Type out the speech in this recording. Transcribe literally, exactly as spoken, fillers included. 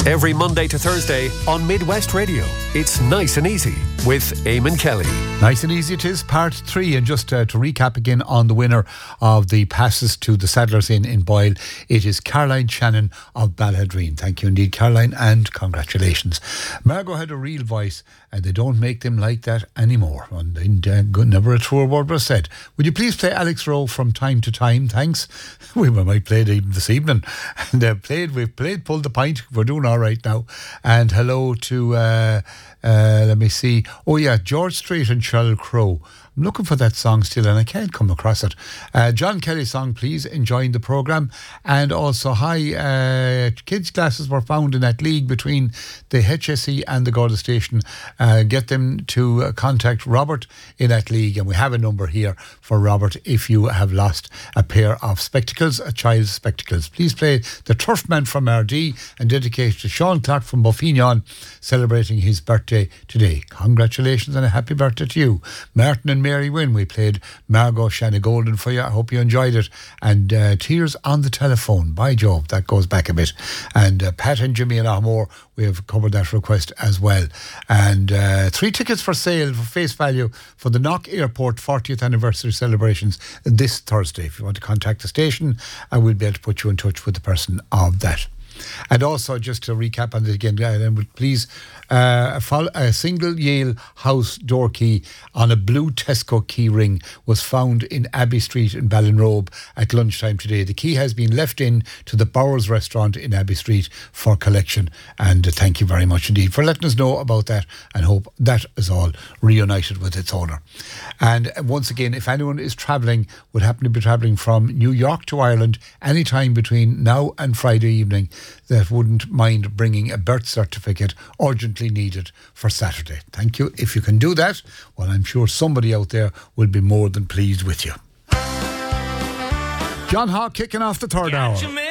Every Monday to Thursday on Midwest Radio. It's Nice and Easy with Eamon Kelly. Nice and Easy it is, part three. And just uh, to recap again on the winner of the passes to the Sadler's Inn in Boyle, it is Caroline Shannon of Balladreen. Thank you indeed, Caroline, and congratulations. Margot had a real voice, and they don't make them like that anymore. And uh, never a truer word was said. Would you please play Alex Rowe from time to time? Thanks. We might play it even this evening. And uh, played, we've played Pull the Pint. We're doing all right now. And hello to, uh, uh, let me see. Oh yeah, George Strait and Sheryl Crow. I'm looking for that song still and I can't come across it. Uh, John Kelly's song, please, enjoying the programme. And also, hi, uh, kids' classes were found in that league between the H S E and the Garda Station. Uh, get them to uh, contact Robert in that league. And we have a number here for Robert if you have lost a pair of spectacles, a child's spectacles. Please play The Turfman from R D and dedicate to Sean Clark from Buffignon, celebrating his birthday today. Congratulations and a happy birthday to you. Martin and Mary Wynn, we played Margot Shannon Golden for you. I hope you enjoyed it. And uh, Tears on the Telephone by Job, that goes back a bit. And uh, Pat and Jimmy and Ahmore, we have covered that request as well. And uh, three tickets for sale for face value for the Knock Airport fortieth anniversary celebrations this Thursday. If you want to contact the station, I will be able to put you in touch with the person of that. And also, just to recap on this again, uh, please, uh, a, follow, a single Yale house door key on a blue Tesco key ring was found in Abbey Street in Ballinrobe at lunchtime today. The key has been left in to the Bowers restaurant in Abbey Street for collection. And uh, thank you very much indeed for letting us know about that, and hope that is all reunited with its owner. And once again, if anyone is travelling, would happen to be travelling from New York to Ireland anytime between now and Friday evening, that wouldn't mind bringing a birth certificate urgently needed for Saturday. Thank you. If you can do that, well, I'm sure somebody out there will be more than pleased with you. John Hawke kicking off the third hour.